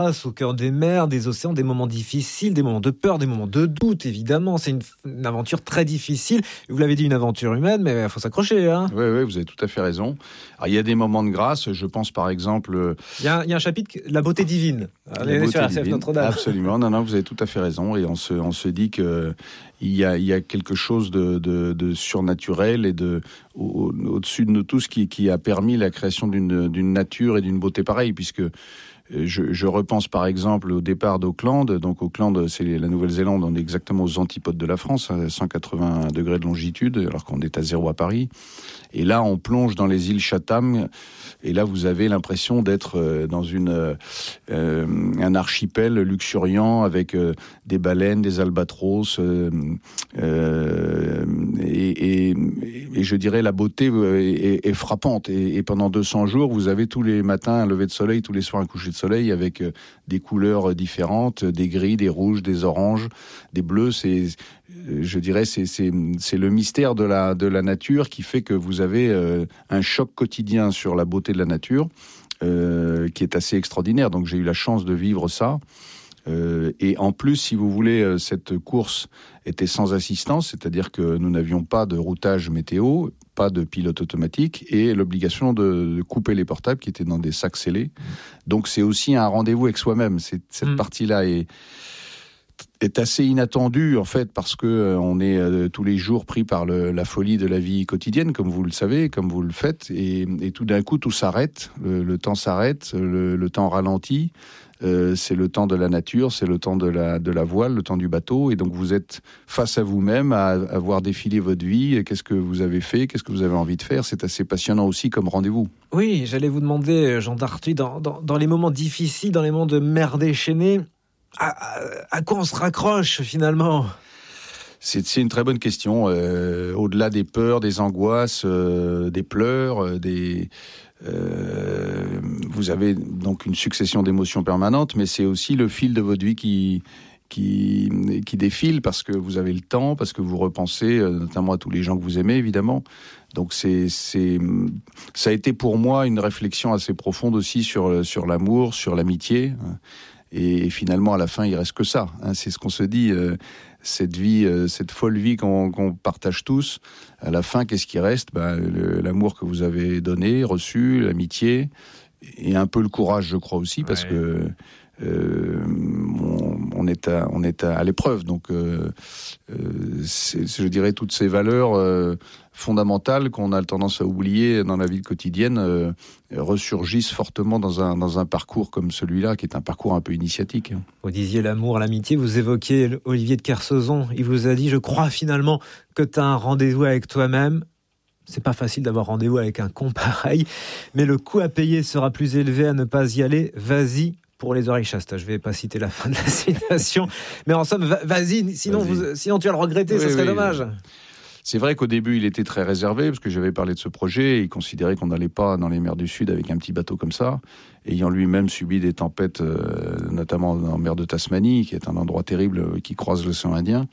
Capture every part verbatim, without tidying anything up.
au cœur des mers, des océans, des moments difficiles, des moments de peur, des moments de doute, évidemment. C'est une, une aventure très difficile. Vous l'avez dit, une aventure humaine, mais il faut s'accrocher. Hein. Oui, oui, vous avez tout à fait raison. Alors, il y a des moments de grâce. Je pense par exemple... Il y a, il y a un chapitre, la beauté divine. La beauté sur R C F Notre-Dame. Absolument. Non, non, vous avez tout à fait raison. Et on se, on se dit que il y a, il y a quelque chose de, de, de surnaturel et de au, au-dessus de nous tous qui, qui a permis la création d'une, d'une nature et d'une beauté pareille, puisque Je, je repense par exemple au départ d'Auckland. Donc Auckland, c'est la Nouvelle-Zélande, on est exactement aux antipodes de la France, à cent quatre-vingts degrés de longitude, alors qu'on est à zéro à Paris. Et là, on plonge dans les îles Chatham, et là, vous avez l'impression d'être dans une, euh, un archipel luxuriant avec euh, des baleines, des albatros, euh, euh, et, et, et je dirais la beauté est, est frappante. Et, et pendant deux cents jours, vous avez tous les matins un lever de soleil, tous les soirs un coucher de soleil avec des couleurs différentes, des gris, des rouges, des oranges, des bleus. C'est, je dirais, c'est, c'est, c'est le mystère de la, de la nature qui fait que vous avez euh, un choc quotidien sur la beauté de la nature euh, qui est assez extraordinaire. Donc j'ai eu la chance de vivre ça. Euh, et en plus, si vous voulez, cette course était sans assistance, c'est-à-dire que nous n'avions pas de routage météo, pas de pilote automatique et l'obligation de, de couper les portables qui étaient dans des sacs scellés. Donc c'est aussi un rendez-vous avec soi-même. C'est, cette mmh. partie-là est, est assez inattendue en fait parce que euh, on est euh, tous les jours pris par le, la folie de la vie quotidienne, comme vous le savez, comme vous le faites, et, et tout d'un coup tout s'arrête, le, le temps s'arrête, le, le temps ralentit. Euh, c'est le temps de la nature, c'est le temps de la, de la voile, le temps du bateau. Et donc, vous êtes face à vous-même, à, à voir défiler votre vie. Qu'est-ce que vous avez fait ? Qu'est-ce que vous avez envie de faire ? C'est assez passionnant aussi comme rendez-vous. Oui, j'allais vous demander, Jean d'Arthuis, dans, dans, dans les moments difficiles, dans les moments de mer déchaînée, à, à, à quoi on se raccroche finalement ? C'est, c'est une très bonne question. Euh, au-delà des peurs, des angoisses, euh, des pleurs, euh, des... Euh, vous avez donc une succession d'émotions permanentes, mais c'est aussi le fil de votre vie qui, qui, qui défile parce que vous avez le temps, parce que vous repensez notamment à tous les gens que vous aimez, évidemment. Donc c'est, c'est, ça a été pour moi une réflexion assez profonde aussi sur, sur l'amour, sur l'amitié. Et finalement, à la fin, il reste que ça. Hein, c'est ce qu'on se dit. Euh, cette vie, euh, cette folle vie qu'on, qu'on partage tous. À la fin, qu'est-ce qui reste ? Ben, le, l'amour que vous avez donné, reçu, l'amitié, et un peu le courage, je crois aussi, parce ouais. que euh, on, on est à, on est à, à l'épreuve. Donc, euh, euh, c'est, je dirais toutes ces valeurs euh, fondamentales qu'on a tendance à oublier dans la vie quotidienne euh, ressurgissent fortement dans un, dans un parcours comme celui-là, qui est un parcours un peu initiatique. Vous disiez l'amour, l'amitié, vous évoquiez Olivier de Kersauzon. Il vous a dit, je crois finalement que tu as un rendez-vous avec toi-même. C'est pas facile d'avoir rendez-vous avec un con pareil, mais le coût à payer sera plus élevé à ne pas y aller. Vas-y pour les oreilles chastes. Je vais pas citer la fin de la citation, mais en somme, vas-y, sinon, vas-y. Vous, sinon tu vas le regretter, oui, ça serait oui, dommage. Oui. C'est vrai qu'au début, il était très réservé, parce que j'avais parlé de ce projet, et il considérait qu'on n'allait pas dans les mers du Sud avec un petit bateau comme ça, ayant lui-même subi des tempêtes, euh, notamment en mer de Tasmanie, qui est un endroit terrible qui croise l'océan Indien.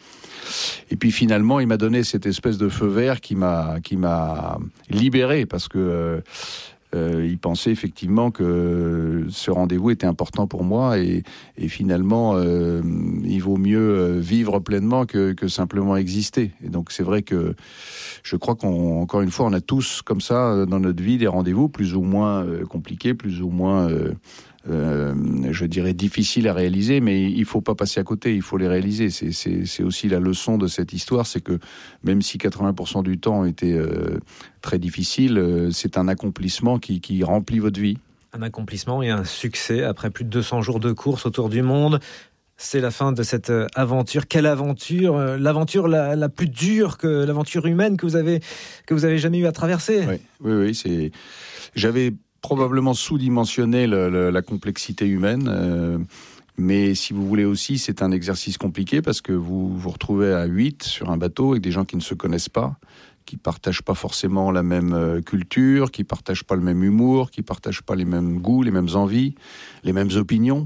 Et puis finalement, il m'a donné cette espèce de feu vert qui m'a, qui m'a libéré, parce que... Euh, Euh, il pensait effectivement que ce rendez-vous était important pour moi et, et finalement euh, il vaut mieux vivre pleinement que, que simplement exister. Et donc c'est vrai que je crois qu'encore une fois on a tous comme ça dans notre vie des rendez-vous plus ou moins euh, compliqués, plus ou moins euh, euh, je dirais difficiles à réaliser, mais il faut pas passer à côté, il faut les réaliser. C'est, c'est, c'est aussi la leçon de cette histoire, c'est que même si quatre-vingts pour cent du temps était euh, très difficile, euh, c'est un accomplissement qui, qui remplit votre vie. Un accomplissement et un succès après plus de deux cents jours de course autour du monde. C'est la fin de cette aventure. Quelle aventure ? L'aventure la, la plus dure que l'aventure humaine que vous avez, que vous avez jamais eu à traverser. Oui, oui, oui. C'est... J'avais probablement sous-dimensionné le, le, la complexité humaine, euh, mais si vous voulez aussi, c'est un exercice compliqué parce que vous vous retrouvez à huit sur un bateau avec des gens qui ne se connaissent pas, qui partagent pas forcément la même culture, qui partagent pas le même humour, qui partagent pas les mêmes goûts, les mêmes envies, les mêmes opinions.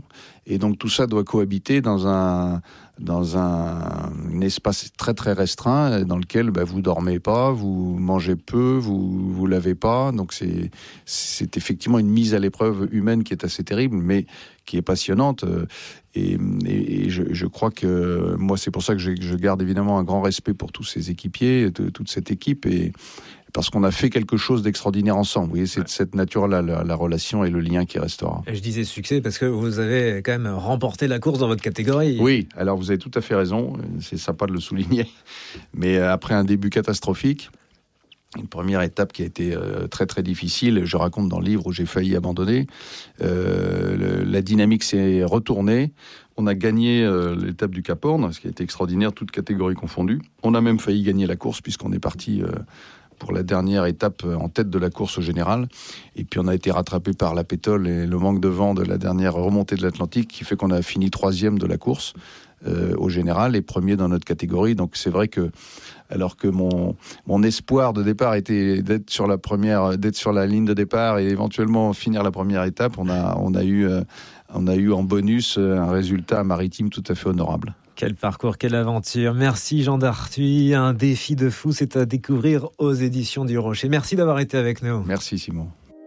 Et donc tout ça doit cohabiter dans un dans un, un espace très très restreint dans lequel bah, vous dormez pas, vous mangez peu, vous vous lavez pas. Donc c'est c'est effectivement une mise à l'épreuve humaine qui est assez terrible, mais qui est passionnante. Et, et, et je, je crois que moi c'est pour ça que je, je garde évidemment un grand respect pour tous ces équipiers, de, toute cette équipe, et parce qu'on a fait quelque chose d'extraordinaire ensemble. Vous voyez, c'est de cette nature-là, la, la relation et le lien qui restera. Et je disais succès parce que vous avez quand même remporté la course dans votre catégorie. Oui, alors vous avez tout à fait raison, c'est sympa de le souligner. Mais après un début catastrophique, une première étape qui a été euh, très très difficile, je raconte dans le livre où j'ai failli abandonner, euh, le, la dynamique s'est retournée. On a gagné euh, l'étape du Cap Horn, ce qui a été extraordinaire, toutes catégories confondues. On a même failli gagner la course puisqu'on est parti... Euh, pour la dernière étape en tête de la course générale. Et puis on a été rattrapé par la pétole et le manque de vent de la dernière remontée de l'Atlantique qui fait qu'on a fini troisième de la course euh, au général et premier dans notre catégorie. Donc c'est vrai que alors que mon, mon espoir de départ était d'être sur la première, d'être sur la ligne de départ et éventuellement finir la première étape, on a, on a eu, euh, on a eu en bonus un résultat maritime tout à fait honorable. Quel parcours, quelle aventure. Merci Jean Darthuis. Un défi de fou, c'est à découvrir aux éditions du Rocher. Merci d'avoir été avec nous. Merci Simon.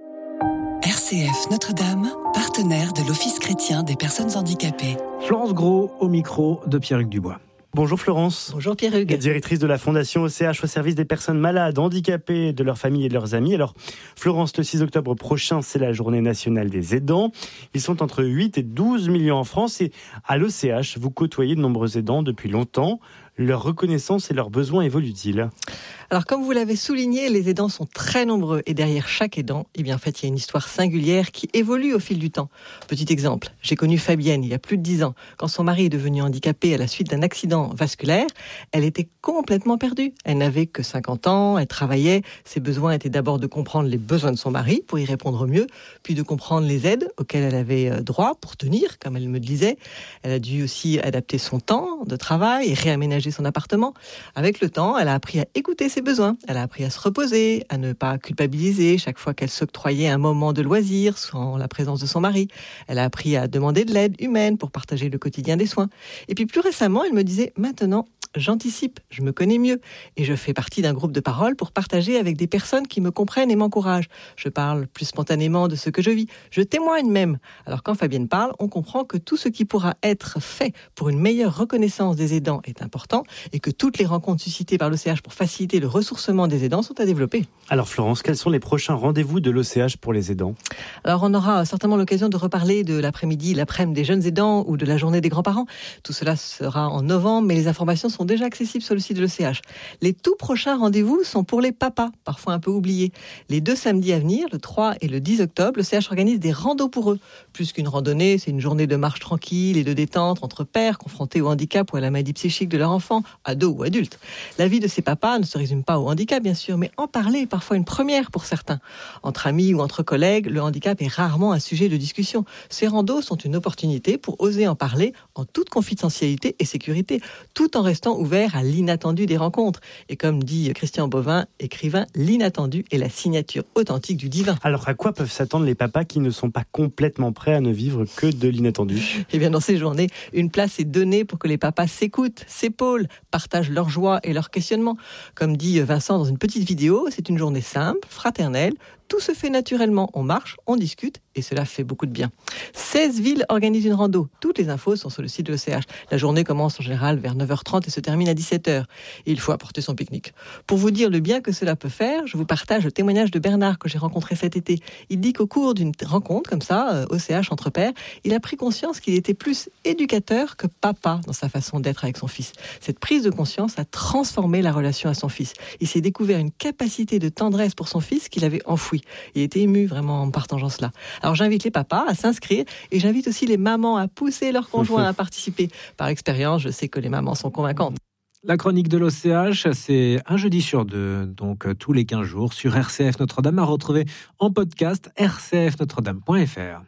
R C F Notre-Dame, partenaire de l'Office chrétien des personnes handicapées. Florence Gros au micro de Pierre-Hugues Dubois. Bonjour Florence. Bonjour Pierre-Hugues. Directrice de la Fondation O C H au service des personnes malades, handicapées, de leurs familles et de leurs amis. Alors Florence, le six octobre prochain, c'est la journée nationale des aidants. Ils sont entre huit et douze millions en France et à l'O C H, vous côtoyez de nombreux aidants depuis longtemps. Leur reconnaissance et leurs besoins évoluent-ils ? Alors, comme vous l'avez souligné, les aidants sont très nombreux et derrière chaque aidant, eh bien, en fait, il y a une histoire singulière qui évolue au fil du temps. Petit exemple, j'ai connu Fabienne il y a plus de dix ans. Quand son mari est devenu handicapé à la suite d'un accident vasculaire, elle était complètement perdue. Elle n'avait que cinquante ans, elle travaillait. Ses besoins étaient d'abord de comprendre les besoins de son mari pour y répondre au mieux, puis de comprendre les aides auxquelles elle avait droit pour tenir, comme elle me le disait. Elle a dû aussi adapter son temps de travail et réaménager son appartement. Avec le temps, elle a appris à écouter ses besoins. Elle a appris à se reposer, à ne pas culpabiliser chaque fois qu'elle s'octroyait un moment de loisir sans la présence de son mari. Elle a appris à demander de l'aide humaine pour partager le quotidien des soins. Et puis plus récemment, elle me disait « Maintenant, j'anticipe, je me connais mieux et je fais partie d'un groupe de parole pour partager avec des personnes qui me comprennent et m'encouragent. Je parle plus spontanément de ce que je vis. Je témoigne même. » Alors quand Fabienne parle, on comprend que tout ce qui pourra être fait pour une meilleure reconnaissance des aidants est important et que toutes les rencontres suscitées par l'O C H pour faciliter le ressourcement des aidants sont à développer. Alors Florence, quels sont les prochains rendez-vous de l'O C H pour les aidants ? Alors on aura certainement l'occasion de reparler de l'après-midi, l'après-midi des jeunes aidants ou de la journée des grands-parents. Tout cela sera en novembre, mais les informations sont déjà accessibles sur le site de l'O C H. Les tout prochains rendez-vous sont pour les papas, parfois un peu oubliés. Les deux samedis à venir, le trois et le dix octobre, l'O C H organise des randos pour eux. Plus qu'une randonnée, c'est une journée de marche tranquille et de détente entre pères confrontés au handicap ou à la maladie psychique de leur enfant, ados ou adultes. La vie de ces papas ne se résume pas au handicap, bien sûr, mais en parler est parfois une première pour certains. Entre amis ou entre collègues, le handicap est rarement un sujet de discussion. Ces randos sont une opportunité pour oser en parler en toute confidentialité et sécurité, tout en restant ouvert à l'inattendu des rencontres. Et comme dit Christian Bovin, écrivain, l'inattendu est la signature authentique du divin. Alors à quoi peuvent s'attendre les papas qui ne sont pas complètement prêts à ne vivre que de l'inattendu ? Eh bien dans ces journées, une place est donnée pour que les papas s'écoutent, s'épaulent, partagent leur joie et leurs questionnements. Comme dit Vincent dans une petite vidéo, c'est une journée simple, fraternelle. Tout se fait naturellement, on marche, on discute et cela fait beaucoup de bien. seize villes organisent une rando. Toutes les infos sont sur le site de l'O C H. La journée commence en général vers neuf heures trente et se termine à dix-sept heures. Et il faut apporter son pique-nique. Pour vous dire le bien que cela peut faire, je vous partage le témoignage de Bernard que j'ai rencontré cet été. Il dit qu'au cours d'une rencontre comme ça, O C H entre pairs, il a pris conscience qu'il était plus éducateur que papa dans sa façon d'être avec son fils. Cette prise de conscience a transformé la relation à son fils. Il s'est découvert une capacité de tendresse pour son fils qu'il avait enfouie. Il était ému vraiment en partageant cela. Alors j'invite les papas à s'inscrire et j'invite aussi les mamans à pousser leurs conjoints à participer. Par expérience, je sais que les mamans sont convaincantes. La chronique de l'O C H, c'est un jeudi sur deux, donc tous les quinze jours, sur R C F Notre-Dame, à retrouver en podcast r c f notre dame point f r.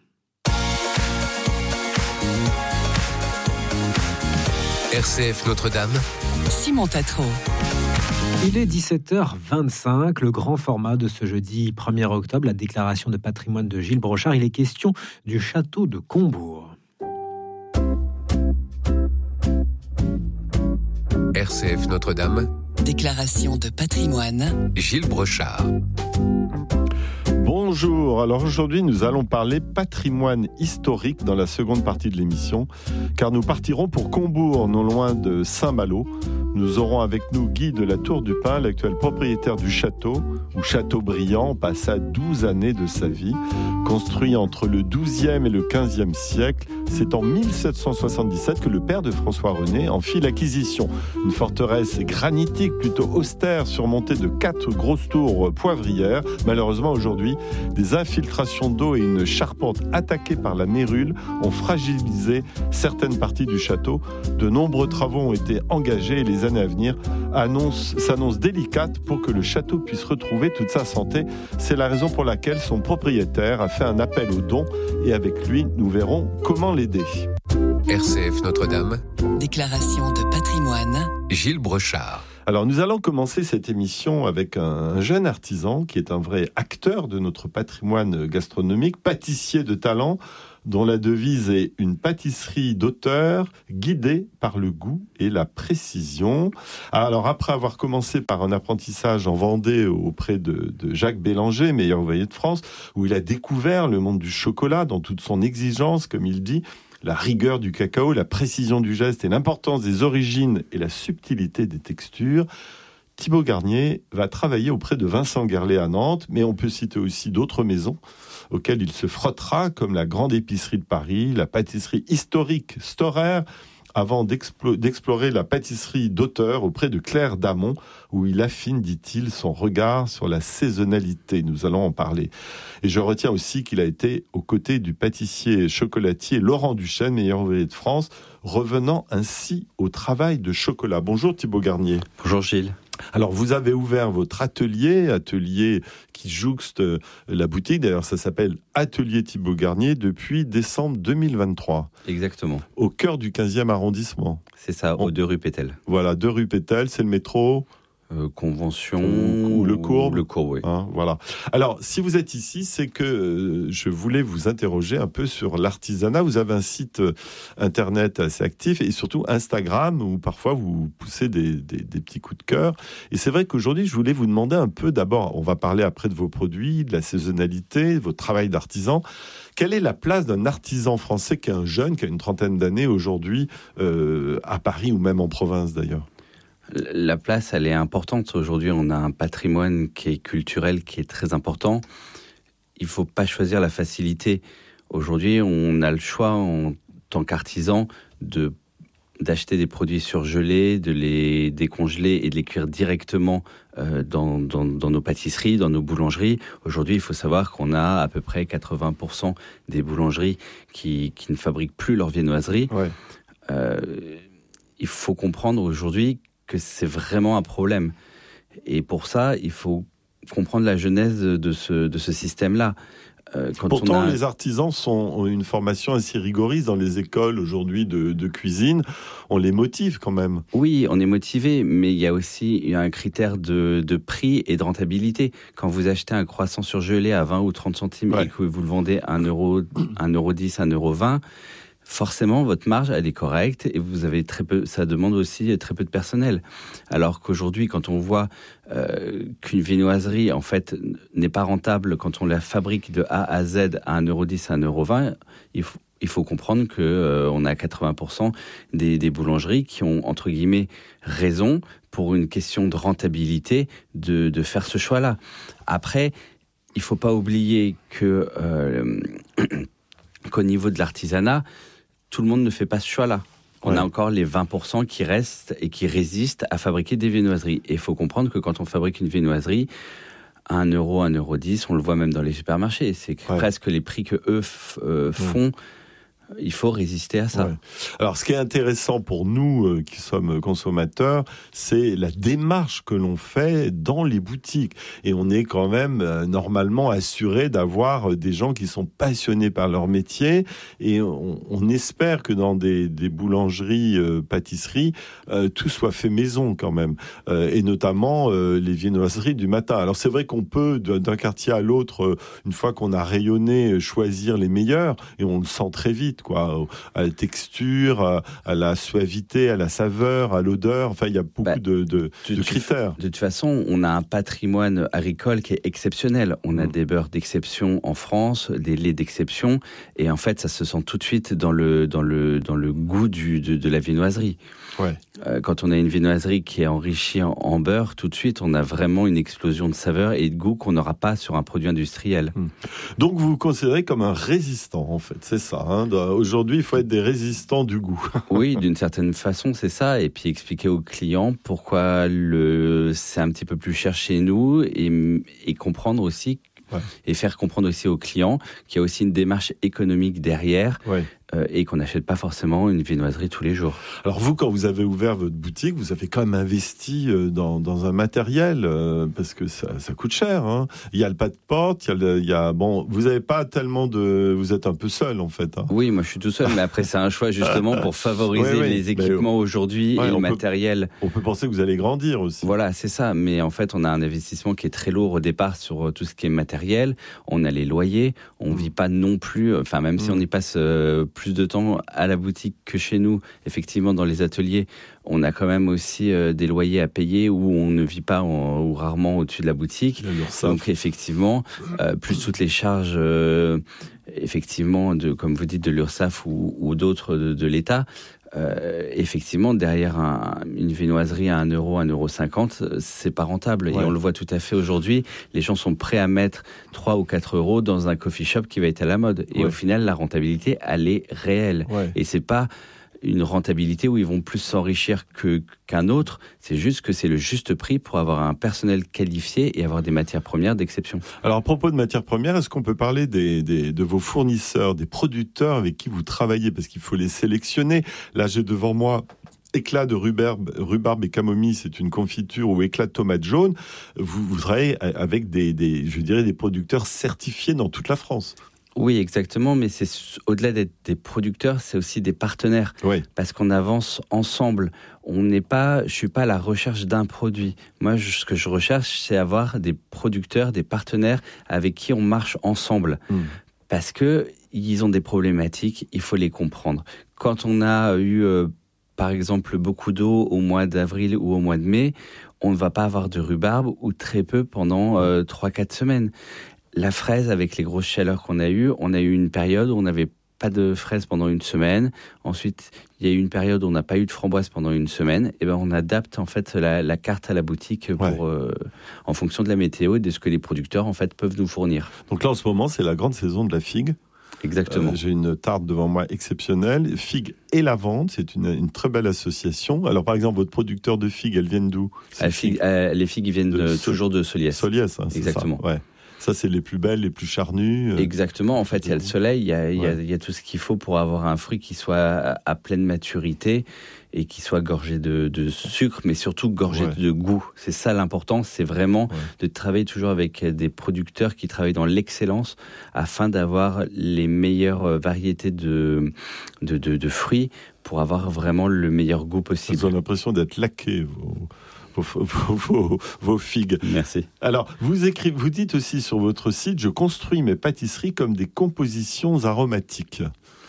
R C F Notre-Dame, Simon Tatro. Il est dix-sept heures vingt-cinq, le grand format de ce jeudi premier octobre, la déclaration de patrimoine de Gilles Brochard. Il est question du château de Combourg. R C F Notre-Dame. Déclaration de patrimoine. Gilles Brochard. Bonjour, alors aujourd'hui nous allons parler patrimoine historique dans la seconde partie de l'émission, car nous partirons pour Combourg, non loin de Saint-Malo. Nous aurons avec nous Guy de la Tour du Pin, l'actuel propriétaire du château, où Chateaubriand passa douze années de sa vie. Construit entre le douzième et le quinzième siècle, c'est en mille sept cent soixante-dix-sept que le père de François René en fit l'acquisition. Une forteresse granitique plutôt austère, surmontée de quatre grosses tours poivrières. Malheureusement aujourd'hui, des infiltrations d'eau et une charpente attaquée par la mérule ont fragilisé certaines parties du château. De nombreux travaux ont été engagés et les années à venir annoncent, s'annoncent délicates pour que le château puisse retrouver toute sa santé. C'est la raison pour laquelle son propriétaire a fait un appel aux dons et avec lui, nous verrons comment l'aider. R C F Notre-Dame. Déclaration de patrimoine. Gilles Brochard. Alors nous allons commencer cette émission avec un jeune artisan qui est un vrai acteur de notre patrimoine gastronomique, pâtissier de talent, dont la devise est une pâtisserie d'auteur guidée par le goût et la précision. Alors après avoir commencé par un apprentissage en Vendée auprès de, de Jacques Bélanger, meilleur ouvrier de France, où il a découvert le monde du chocolat dans toute son exigence, comme il dit, la rigueur du cacao, la précision du geste et l'importance des origines et la subtilité des textures, Thibaut Garnier va travailler auprès de Vincent Guerlet à Nantes, mais on peut citer aussi d'autres maisons auxquelles il se frottera, comme la Grande Épicerie de Paris, la pâtisserie historique Storer, avant d'explo- d'explorer la pâtisserie d'auteur auprès de Claire Damon, où il affine, dit-il, son regard sur la saisonnalité. Nous allons en parler. Et je retiens aussi qu'il a été aux côtés du pâtissier chocolatier Laurent Duchesne, meilleur ouvrier de France, revenant ainsi au travail de chocolat. Bonjour Thibaut Garnier. Bonjour Gilles. Alors, vous avez ouvert votre atelier, atelier qui jouxte la boutique. D'ailleurs, ça s'appelle Atelier Thibaut Garnier depuis décembre deux mille vingt-trois. Exactement. Au cœur du quinzième arrondissement. C'est ça, On... aux deux rue Pétel. Voilà, deux rue Pétel, c'est le métro... Euh, convention ou le Courbe. Le Courbe, oui. Hein, voilà. Alors, si vous êtes ici, c'est que euh, je voulais vous interroger un peu sur l'artisanat. Vous avez un site euh, internet assez actif et surtout Instagram où parfois vous poussez des, des, des petits coups de cœur. Et c'est vrai qu'aujourd'hui, je voulais vous demander un peu, d'abord, on va parler après de vos produits, de la saisonnalité, votre travail d'artisan. Quelle est la place d'un artisan français qui est un jeune, qui a une trentaine d'années aujourd'hui, euh, à Paris ou même en province d'ailleurs ? La place, elle est importante. Aujourd'hui, on a un patrimoine qui est culturel, qui est très important. Il ne faut pas choisir la facilité. Aujourd'hui, on a le choix, en tant qu'artisan, de, d'acheter des produits surgelés, de les décongeler et de les cuire directement euh, dans, dans, dans nos pâtisseries, dans nos boulangeries. Aujourd'hui, il faut savoir qu'on a à peu près quatre-vingts pour cent des boulangeries qui, qui ne fabriquent plus leur viennoiserie. Ouais. Euh, il faut comprendre aujourd'hui que c'est vraiment un problème. Et pour ça, il faut comprendre la genèse de ce, de ce système-là. Euh, quand Pourtant, on a... les artisans sont, ont une formation assez rigoriste dans les écoles aujourd'hui de, de cuisine. On les motive quand même. Oui, on est motivé, mais il y a aussi un critère de, de prix et de rentabilité. Quand vous achetez un croissant surgelé à vingt ou trente centimes ouais. et que vous le vendez à un euro, un euro dix, un euro vingt, forcément, votre marge, elle est correcte et vous avez très peu, ça demande aussi très peu de personnel. Alors qu'aujourd'hui, quand on voit euh, qu'une viennoiserie, en fait, n'est pas rentable quand on la fabrique de A à Z à un euro dix, un euro vingt, il faut, il faut comprendre qu'on euh, a quatre-vingts pour cent des, des boulangeries qui ont, entre guillemets, raison pour une question de rentabilité de, de faire ce choix-là. Après, il ne faut pas oublier que, euh, qu'au niveau de l'artisanat, tout le monde ne fait pas ce choix-là. On ouais. a encore les vingt pour cent qui restent et qui résistent à fabriquer des viennoiseries. Et il faut comprendre que quand on fabrique une viennoiserie, à un euro, un euro dix, on le voit même dans les supermarchés. C'est ouais. presque les prix que eux f- euh, font. Ouais. Il faut résister à ça. Ouais. Alors, ce qui est intéressant pour nous euh, qui sommes consommateurs, c'est la démarche que l'on fait dans les boutiques. Et on est quand même euh, normalement assuré d'avoir euh, des gens qui sont passionnés par leur métier. Et on, on espère que dans des, des boulangeries, euh, pâtisseries, euh, tout soit fait maison quand même. Euh, et notamment euh, les viennoiseries du matin. Alors, c'est vrai qu'on peut, d'un quartier à l'autre, euh, une fois qu'on a rayonné, choisir les meilleurs. Et on le sent très vite. suite, quoi, à la texture, à, à la suavité, à la saveur, à l'odeur. Enfin, il y a beaucoup bah, de, de, de, de critères. De toute façon, on a un patrimoine agricole qui est exceptionnel. On a mmh. des beurres d'exception en France, des laits d'exception, et en fait, ça se sent tout de suite dans le dans le dans le goût du de, de la viennoiserie. Ouais. Euh, quand on a une viennoiserie qui est enrichie en, en beurre, tout de suite, on a vraiment une explosion de saveur et de goût qu'on n'aura pas sur un produit industriel. Mmh. Donc, vous vous considérez comme un résistant, en fait, c'est ça. Hein. Aujourd'hui, il faut être des résistants du goût. Oui, d'une certaine façon, c'est ça. Et puis expliquer aux clients pourquoi le c'est un petit peu plus cher chez nous et, et comprendre aussi. Ouais. Et faire comprendre aussi aux clients qu'il y a aussi une démarche économique derrière. Ouais. Euh, et qu'on n'achète pas forcément une viennoiserie tous les jours. Alors vous, quand vous avez ouvert votre boutique, vous avez quand même investi euh, dans, dans un matériel, euh, parce que ça, ça coûte cher. Hein. Il y a le pas de porte, il y a, le, il y a bon, vous n'avez pas tellement de, vous êtes un peu seul en fait. Hein. Oui, moi je suis tout seul, mais après c'est un choix justement pour favoriser oui, oui. les équipements mais, aujourd'hui ouais, et le matériel. Peut, on peut penser que vous allez grandir aussi. Voilà, c'est ça. Mais en fait, on a un investissement qui est très lourd au départ sur tout ce qui est matériel. On a les loyers, on mmh. vit pas non plus. Enfin, même mmh. si on y passe euh, plus de temps à la boutique que chez nous, effectivement dans les ateliers, on a quand même aussi euh, des loyers à payer où on ne vit pas en, ou rarement au-dessus de la boutique. Donc effectivement, euh, plus toutes les charges, euh, effectivement, de, comme vous dites, de l'URSSAF ou, ou d'autres de, de l'État. Euh, effectivement, derrière un, une viennoiserie à un euro, un euro cinquante, c'est pas rentable. Ouais. Et on le voit tout à fait aujourd'hui. Les gens sont prêts à mettre trois ou quatre euros dans un coffee shop qui va être à la mode. Et ouais. au final, la rentabilité, elle est réelle. Ouais. Et c'est pas une rentabilité où ils vont plus s'enrichir que, qu'un autre. C'est juste que c'est le juste prix pour avoir un personnel qualifié et avoir des matières premières d'exception. Alors, à propos de matières premières, est-ce qu'on peut parler des, des, de vos fournisseurs, des producteurs avec qui vous travaillez? Parce qu'il faut les sélectionner. Là, j'ai devant moi éclat de rhubarbe, rhubarbe et camomille, c'est une confiture, ou éclat de tomate jaune. Vous, vous travaillez avec des, des, je dirais, des producteurs certifiés dans toute la France. Oui, exactement, mais c'est au-delà d'être des producteurs, c'est aussi des partenaires, oui. parce qu'on avance ensemble. On n'est pas, je suis pas à la recherche d'un produit. Moi, je, ce que je recherche, c'est avoir des producteurs, des partenaires avec qui on marche ensemble, mmh. parce que ils ont des problématiques, il faut les comprendre. Quand on a eu, euh, par exemple, beaucoup d'eau au mois d'avril ou au mois de mai, on ne va pas avoir de rhubarbe ou très peu pendant euh, trois à quatre semaines. La fraise, avec les grosses chaleurs qu'on a eues, on a eu une période où on n'avait pas de fraises pendant une semaine. Ensuite, il y a eu une période où on n'a pas eu de framboises pendant une semaine. Et ben, on adapte en fait la, la carte à la boutique pour, ouais. euh, en fonction de la météo et de ce que les producteurs en fait peuvent nous fournir. Donc là, en ce moment, c'est la grande saison de la figue. Exactement. Euh, j'ai une tarte devant moi exceptionnelle. Figue et lavande, c'est une, une très belle association. Alors, par exemple, votre producteur de figues, elles viennent d'où? euh, figue, euh, Les figues, ils viennent de, de, toujours de Soliès. Soliès, hein, c'est exactement. Ça, ouais. Ça, c'est les plus belles, les plus charnues. Exactement. En fait, il y a le soleil, il y a, il y a, il y a tout ce qu'il faut pour avoir un fruit qui soit à, à pleine maturité et qui soit gorgé de, de sucre, mais surtout gorgé ouais. de goût. C'est ça l'important, c'est vraiment ouais. de travailler toujours avec des producteurs qui travaillent dans l'excellence afin d'avoir les meilleures variétés de, de, de, de fruits pour avoir vraiment le meilleur goût possible. Ils ont l'impression d'être laqués, vos... Vos, vos, vos, vos figues. Merci. Alors, vous écrivez, vous dites aussi sur votre site, je construis mes pâtisseries comme des compositions aromatiques.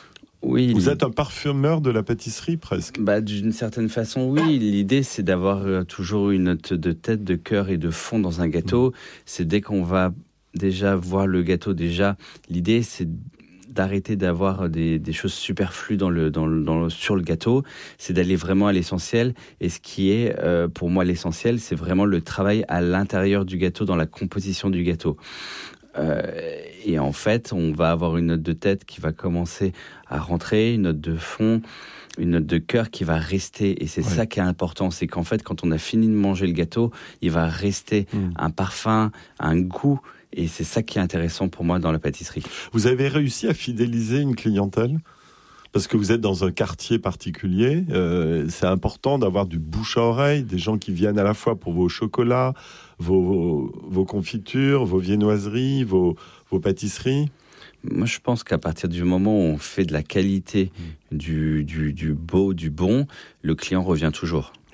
Oui. Vous êtes un parfumeur de la pâtisserie presque. Bah, d'une certaine façon, oui. L'idée, c'est d'avoir toujours une note de tête, de cœur et de fond dans un gâteau. Mmh. C'est dès qu'on va déjà voir le gâteau, déjà, l'idée, c'est d'arrêter d'avoir des, des choses superflues dans le, dans le, dans le, sur le gâteau, c'est d'aller vraiment à l'essentiel. Et ce qui est, euh, pour moi, l'essentiel, c'est vraiment le travail à l'intérieur du gâteau, dans la composition du gâteau. Euh, et en fait, on va avoir une note de tête qui va commencer à rentrer, une note de fond, une note de cœur qui va rester. Et c'est ouais. ça qui est important, c'est qu'en fait, quand on a fini de manger le gâteau, il va rester mmh. un parfum, un goût. Et c'est ça qui est intéressant pour moi dans la pâtisserie. Vous avez réussi à fidéliser une clientèle ? Parce que vous êtes dans un quartier particulier, euh, c'est important d'avoir du bouche à oreille, des gens qui viennent à la fois pour vos chocolats, vos, vos, vos confitures, vos viennoiseries, vos, vos pâtisseries. Moi, je pense qu'à partir du moment où on fait de la qualité, mmh. du, du, du beau, du bon, le client revient toujours.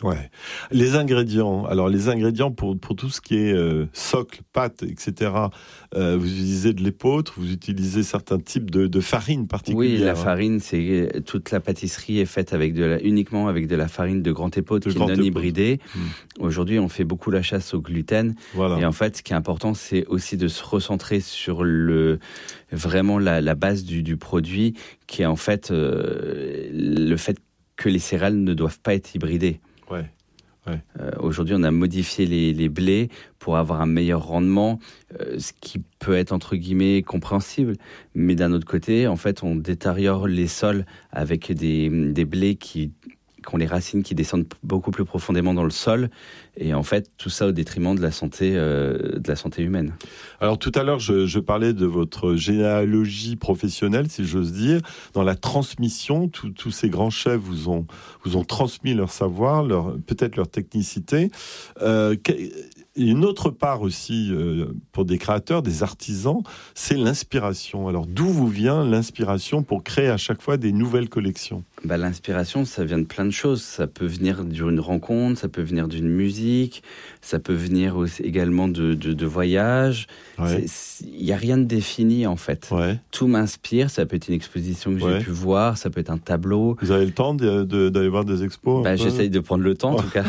Ouais. Les ingrédients. Alors les ingrédients pour pour tout ce qui est euh, socle, pâte, et cetera. Euh, vous utilisez de l'épeautre, vous utilisez certains types de, de farine particulière. Oui, la farine, c'est toute la pâtisserie est faite avec de la, uniquement avec de la farine de grand épeautre qui est non hybridée. Mmh. Aujourd'hui, on fait beaucoup la chasse au gluten. Voilà. Et en fait, ce qui est important, c'est aussi de se recentrer sur le vraiment la, la base du, du produit, qui est en fait euh, le fait que les céréales ne doivent pas être hybridées. Ouais. Ouais. Euh, aujourd'hui, on a modifié les, les blés pour avoir un meilleur rendement, euh, ce qui peut être entre guillemets compréhensible. Mais d'un autre côté, en fait, on détériore les sols avec des, des blés qui, qui ont les racines qui descendent beaucoup plus profondément dans le sol. Et en fait, tout ça au détriment de la santé, euh, de la santé humaine. Alors tout à l'heure, je, je parlais de votre généalogie professionnelle, si j'ose dire. Dans la transmission, tous ces grands chefs vous ont, vous ont transmis leur savoir, leur, peut-être leur technicité. Euh, Une autre part aussi, euh, pour des créateurs, des artisans, c'est l'inspiration. Alors, d'où vous vient l'inspiration pour créer à chaque fois des nouvelles collections ? Bah, l'inspiration, ça vient de plein de choses. Ça peut venir d'une rencontre, ça peut venir d'une musique, ça peut venir aussi également de, de, de voyages. Ouais. Il n'y a rien de défini, en fait. Ouais. Tout m'inspire. Ça peut être une exposition que ouais. j'ai pu voir, ça peut être un tableau. Vous avez le temps de, de, d'aller voir des expos ? Bah, j'essaye de prendre le temps, en ouais. tout cas.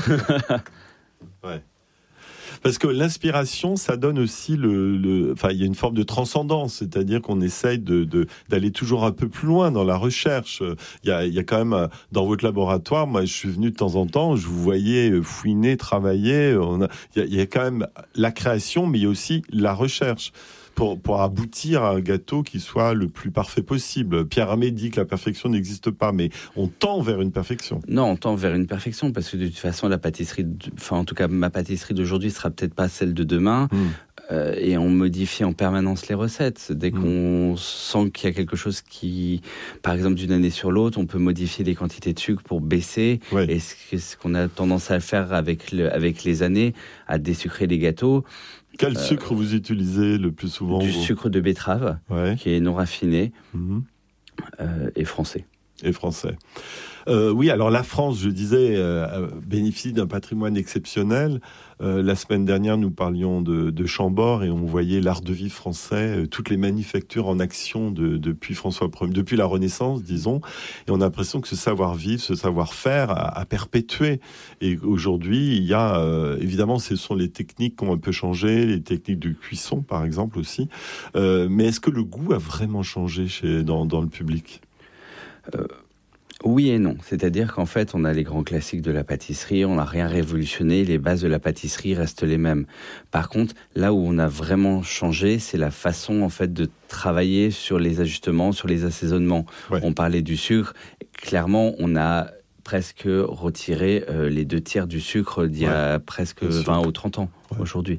Ouais. Parce que l'inspiration, ça donne aussi le, le, enfin, il y a une forme de transcendance, c'est-à-dire qu'on essaye de, de, d'aller toujours un peu plus loin dans la recherche. Il y a, il y a quand même, dans votre laboratoire, moi, je suis venu de temps en temps, je vous voyais fouiner, travailler. On a, il y a, il y a quand même la création, mais il y a aussi la recherche. Pour, pour aboutir à un gâteau qui soit le plus parfait possible. Pierre Hermé dit que la perfection n'existe pas, mais on tend vers une perfection. Non, on tend vers une perfection, parce que de toute façon, la pâtisserie, enfin en tout cas ma pâtisserie d'aujourd'hui sera peut-être pas celle de demain, mmh. euh, et on modifie en permanence les recettes. Dès mmh. qu'on sent qu'il y a quelque chose qui, par exemple d'une année sur l'autre, on peut modifier les quantités de sucre pour baisser, ouais. et ce qu'on a tendance à faire avec, le, avec les années, à désucrer les gâteaux. Quel sucre euh, vous utilisez le plus souvent ? Du vous sucre de betterave, ouais. qui est non raffiné, mmh. euh, et français. Et français. Euh, oui, alors la France, je disais, euh, bénéficie d'un patrimoine exceptionnel. Euh, la semaine dernière, nous parlions de, de Chambord et on voyait l'art de vivre français, euh, toutes les manufactures en action de, depuis François Ier, depuis la Renaissance, disons. Et on a l'impression que ce savoir-vivre, ce savoir-faire a, a perpétué. Et aujourd'hui, il y a, euh, évidemment, ce sont les techniques qui ont un peu changé, les techniques de cuisson, par exemple, aussi. Euh, mais est-ce que le goût a vraiment changé chez, dans, dans le public ? euh... Oui et non. C'est-à-dire qu'en fait, on a les grands classiques de la pâtisserie, on n'a rien révolutionné, les bases de la pâtisserie restent les mêmes. Par contre, là où on a vraiment changé, c'est la façon en fait de travailler sur les ajustements, sur les assaisonnements. Ouais. On parlait du sucre. Clairement, on a presque retiré euh, les deux tiers du sucre d'il y a ouais. presque vingt ou trente ans ouais. aujourd'hui.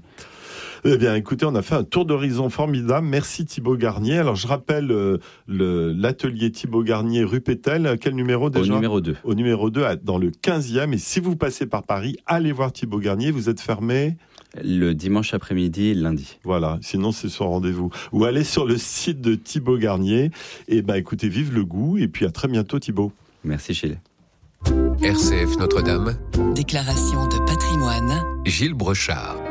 Eh bien, écoutez, on a fait un tour d'horizon formidable. Merci Thibaut Garnier. Alors, je rappelle euh, le, l'atelier Thibaut Garnier rue Pétel. Quel numéro déjà ? Au numéro deux. Au numéro deux, dans le quinzième. Et si vous passez par Paris, allez voir Thibaut Garnier. Vous êtes fermé ? Le dimanche après-midi et le lundi. Voilà, sinon c'est sur rendez-vous. Ou allez sur le site de Thibaut Garnier. Et ben, écoutez, vive le goût. Et puis à très bientôt Thibaut. Merci Gilles. R C F Notre-Dame. Déclaration de patrimoine. Gilles Brochard.